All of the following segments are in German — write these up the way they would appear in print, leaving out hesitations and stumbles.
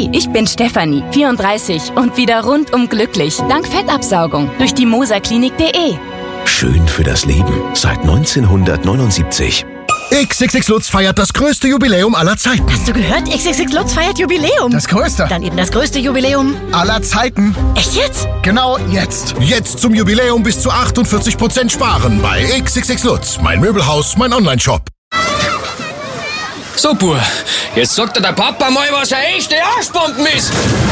Hi, ich bin Stefanie, 34 und wieder rundum glücklich. Dank Fettabsaugung durch die moserklinik.de. Schön für das Leben seit 1979. XXX Lutz feiert das größte Jubiläum aller Zeiten. Hast du gehört? XXX Lutz feiert Jubiläum. Das größte. Dann eben das größte Jubiläum aller Zeiten. Echt jetzt? Genau jetzt. Jetzt zum Jubiläum bis zu 48% sparen bei XXX Lutz. Mein Möbelhaus, mein Onlineshop. So, Bur, jetzt sagt dir der Papa mal, was eine echte Arschbomben ist.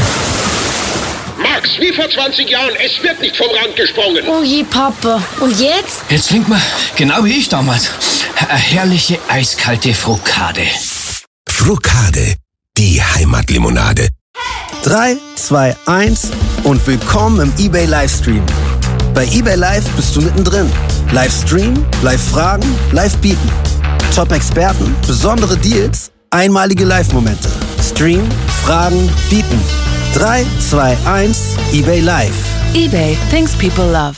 Max, wie vor 20 Jahren, es wird nicht vom Rand gesprungen. Oh je, Papa. Und jetzt? Jetzt trinkt man, genau wie ich damals, eine herrliche eiskalte Frukade. Frukade, die Heimatlimonade. 3, 2, 1 und willkommen im eBay Livestream. Bei eBay Live bist du mittendrin. Livestream, Live-Fragen, Live-Bieten. Top-Experten, besondere Deals, einmalige Live-Momente. Stream, Fragen, Bieten. 3, 2, 1, eBay Live. eBay, things people love.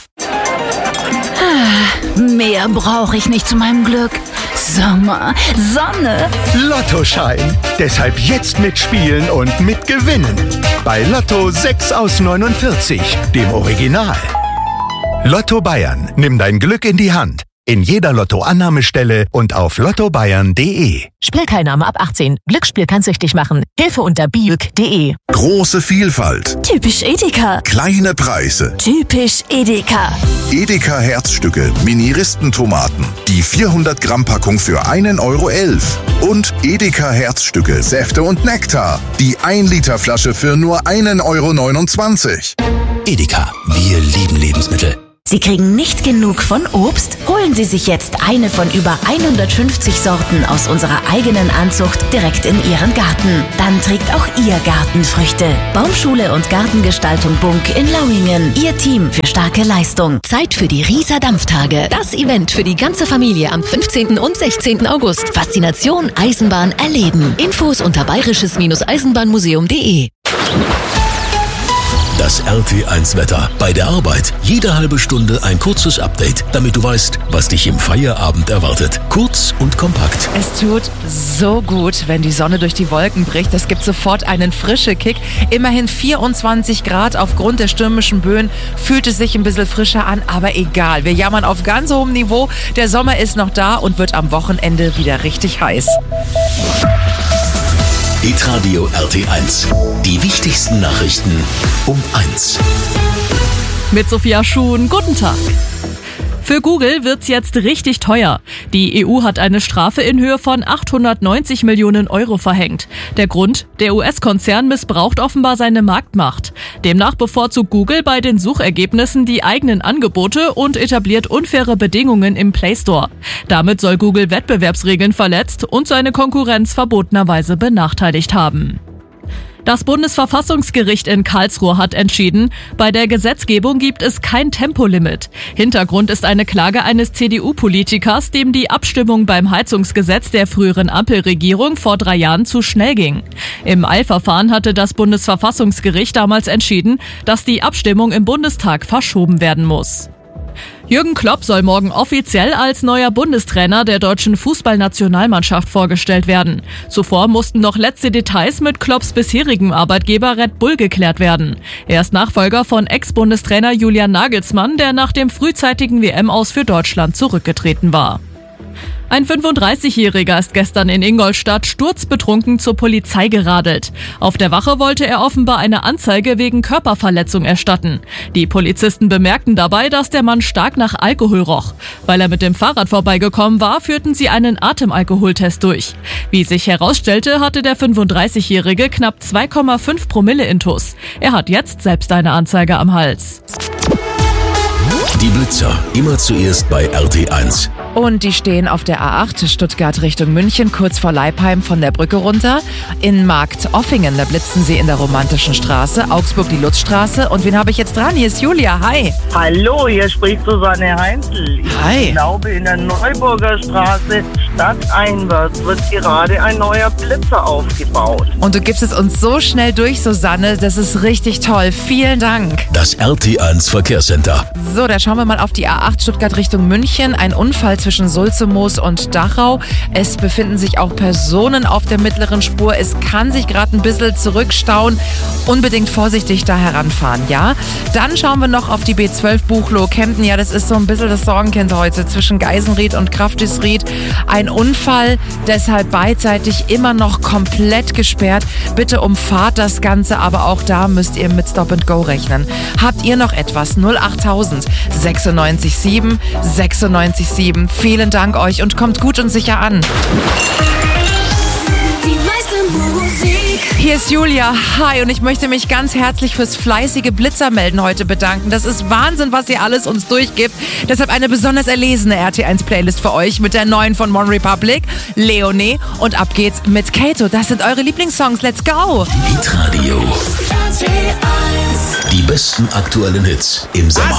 Mehr brauche ich nicht zu meinem Glück. Sommer, Sonne. Lottoschein. Deshalb jetzt mitspielen und mitgewinnen. Bei Lotto 6 aus 49, dem Original. Lotto Bayern, nimm dein Glück in die Hand. In jeder Lotto-Annahmestelle und auf lottobayern.de. Spielteilnahme ab 18. Glücksspiel kann süchtig machen. Hilfe unter biuk.de. Große Vielfalt. Typisch Edeka. Kleine Preise. Typisch Edeka. Edeka Herzstücke, Mini-Ristentomaten. Die 400 Gramm Packung für 1,11 €. Und Edeka Herzstücke, Säfte und Nektar. Die 1 Liter Flasche für nur 1,29 €. Edeka, wir lieben Lebensmittel. Sie kriegen nicht genug von Obst? Holen Sie sich jetzt eine von über 150 Sorten aus unserer eigenen Anzucht direkt in Ihren Garten. Dann trägt auch Ihr Garten Früchte. Baumschule und Gartengestaltung Bunk in Lauingen. Ihr Team für starke Leistung. Zeit für die Rieser Dampftage. Das Event für die ganze Familie am 15. und 16. August. Faszination Eisenbahn erleben. Infos unter bayerisches-eisenbahnmuseum.de. Das RT1-Wetter. Bei der Arbeit jede halbe Stunde ein kurzes Update, damit du weißt, was dich im Feierabend erwartet. Kurz und kompakt. Es tut so gut, wenn die Sonne durch die Wolken bricht. Es gibt sofort einen frischen Kick. Immerhin 24 Grad aufgrund der stürmischen Böen. Fühlt es sich ein bisschen frischer an, aber egal. Wir jammern auf ganz hohem Niveau. Der Sommer ist noch da und wird am Wochenende wieder richtig heiß. Hitradio RT1. Die wichtigsten Nachrichten um 1. Mit Sophia Schuhn, guten Tag. Für Google wird's jetzt richtig teuer. Die EU hat eine Strafe in Höhe von 890 Millionen € verhängt. Der Grund? Der US-Konzern missbraucht offenbar seine Marktmacht. Demnach bevorzugt Google bei den Suchergebnissen die eigenen Angebote und etabliert unfaire Bedingungen im Play Store. Damit soll Google Wettbewerbsregeln verletzt und seine Konkurrenz verbotenerweise benachteiligt haben. Das Bundesverfassungsgericht in Karlsruhe hat entschieden, bei der Gesetzgebung gibt es kein Tempolimit. Hintergrund ist eine Klage eines CDU-Politikers, dem die Abstimmung beim Heizungsgesetz der früheren Ampelregierung vor 3 Jahren zu schnell ging. Im Eilverfahren hatte das Bundesverfassungsgericht damals entschieden, dass die Abstimmung im Bundestag verschoben werden muss. Jürgen Klopp soll morgen offiziell als neuer Bundestrainer der deutschen Fußballnationalmannschaft vorgestellt werden. Zuvor mussten noch letzte Details mit Klopps bisherigem Arbeitgeber Red Bull geklärt werden. Er ist Nachfolger von Ex-Bundestrainer Julian Nagelsmann, der nach dem frühzeitigen WM-Aus für Deutschland zurückgetreten war. Ein 35-Jähriger ist gestern in Ingolstadt sturzbetrunken zur Polizei geradelt. Auf der Wache wollte er offenbar eine Anzeige wegen Körperverletzung erstatten. Die Polizisten bemerkten dabei, dass der Mann stark nach Alkohol roch. Weil er mit dem Fahrrad vorbeigekommen war, führten sie einen Atemalkoholtest durch. Wie sich herausstellte, hatte der 35-Jährige knapp 2,5 Promille intus. Er hat jetzt selbst eine Anzeige am Hals. Die Blitzer, immer zuerst bei RT1. Und die stehen auf der A8 Stuttgart Richtung München, kurz vor Leipheim von der Brücke runter. In Marktoffingen, da blitzen sie in der Romantischen Straße, Augsburg die Lutzstraße. Und wen habe ich jetzt dran? Hier ist Julia, hi. Hallo, hier spricht Susanne Heinzel. Hi. Ich glaube, in der Neuburger Straße stadteinwärts wird gerade ein neuer Blitzer aufgebaut. Und du gibst es uns so schnell durch, Susanne, das ist richtig toll. Vielen Dank. Das RT1 Verkehrscenter. So, da schauen wir mal auf die A8 Stuttgart Richtung München. Ein Unfall zwischen Sulzemoos und Dachau. Es befinden sich auch Personen auf der mittleren Spur. Es kann sich gerade ein bisschen zurückstauen. Unbedingt vorsichtig da heranfahren, ja? Dann schauen wir noch auf die B12 Buchloe-Kempten. Ja, das ist so ein bisschen das Sorgenkind heute zwischen Geisenried und Kraftisried. Ein Unfall, deshalb beidseitig immer noch komplett gesperrt. Bitte umfahrt das Ganze, aber auch da müsst ihr mit Stop and Go rechnen. Habt ihr noch etwas? 08000 96 7. Vielen Dank euch und kommt gut und sicher an. Hier ist Julia. Hi, und ich möchte mich ganz herzlich fürs fleißige Blitzermelden heute bedanken. Das ist Wahnsinn, was ihr alles uns durchgibt. Deshalb eine besonders erlesene RT1-Playlist für euch mit der neuen von One Republic, Leonie. Und ab geht's mit Kato. Das sind eure Lieblingssongs. Let's go! Hitradio. Die besten aktuellen Hits im Sommer.